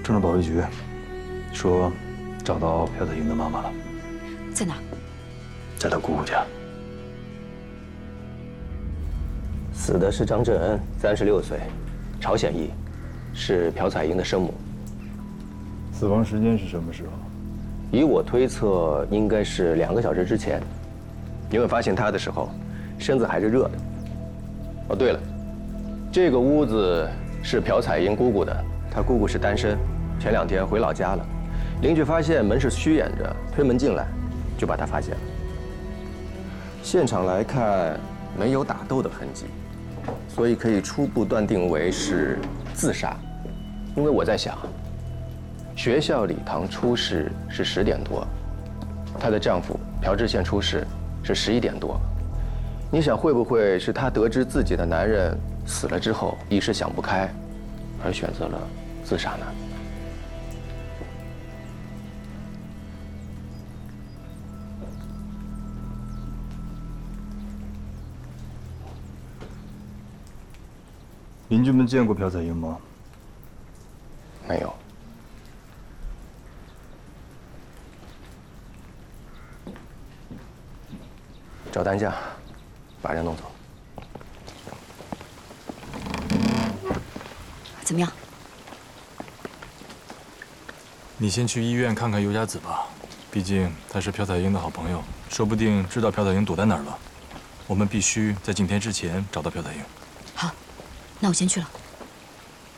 政治保卫局说找到朴彩英的妈妈了， 在哪？ 在她姑姑家。 死的是张振恩，36岁，朝鲜裔，是朴彩英的生母。 死亡时间是什么时候？ 以我推测，应该是2个小时之前，因为发现她的时候，身子还是热的。哦，对了，这个屋子是朴彩英姑姑的，她姑姑是单身，前2天回老家了。邻居发现门是虚掩着，推门进来，就把她发现了。现场来看，没有打斗的痕迹，所以可以初步断定为是自杀。因为我在想，学校礼堂出事是10点多，她的丈夫朴智宪出事是11点多。你想会不会是她得知自己的男人死了之后一时想不开，而选择了自杀呢？ 邻居们见过朴彩英吗？ 没有。找担架，把人弄走。 怎么样？ 你先去医院看看尤佳子吧，毕竟他是朴彩英的好朋友，说不定知道朴彩英躲在哪儿了。我们必须在今天之前找到朴彩英。 好，那我先去了。